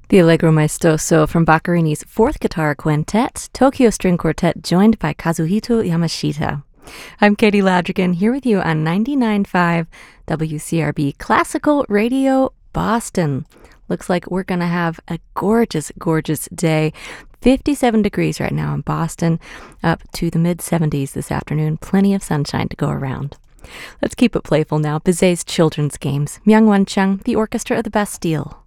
The Allegro Maestoso from Boccherini's Fourth Guitar Quintet, Tokyo String Quartet joined by Kazuhito Yamashita. I'm Katie Ladrigan here with you on 99.5 WCRB Classical Radio Boston. Looks like we're going to have a gorgeous, gorgeous day. 57 degrees right now in Boston, up to the mid-70s this afternoon. Plenty of sunshine to go around. Let's keep it playful now. Bizet's Children's Games. Myung-Whun Chung, the Orchestra of the Bastille.